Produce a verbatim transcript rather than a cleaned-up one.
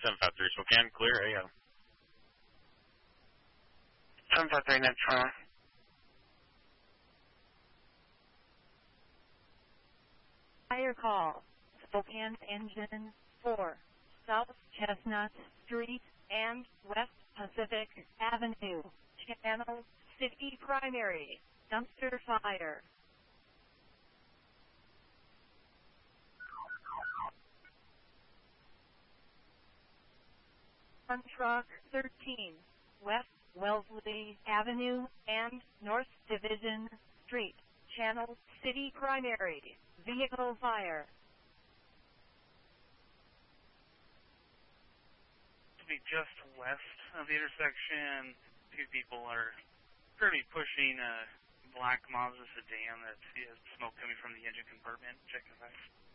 seven five three Spokane, clear A O. seven five three, next runway. Fire call. Spokane engine four, South Chestnut Street and West Pacific Avenue, Channel City Primary, dumpster fire. On truck thirteen, West Wellesley Avenue and North Division Street, Channel City Primary, vehicle fire. To be just west of the intersection, two people are currently pushing a black Mazda sedan that has smoke coming from the engine compartment. Check the facts.